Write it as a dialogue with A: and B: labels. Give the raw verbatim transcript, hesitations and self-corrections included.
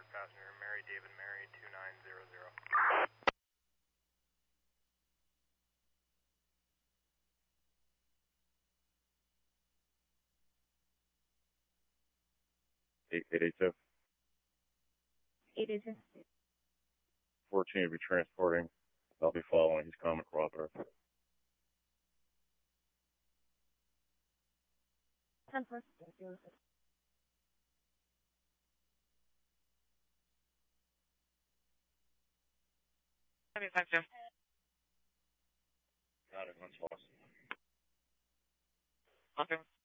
A: passenger, Mary David Mary two nine zero zero.
B: eight eight eight two.
C: eight eight two.
B: fourteen will be transporting. I'll be following. He's common cooperative.
C: ten four.
D: seventy-five two.
B: Got it. That's awesome.
D: Okay.